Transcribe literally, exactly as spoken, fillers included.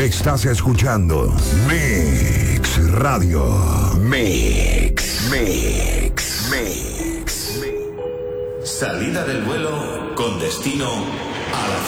Estás escuchando Mix Radio. Mix, Mix, Mix. Salida del vuelo con destino a la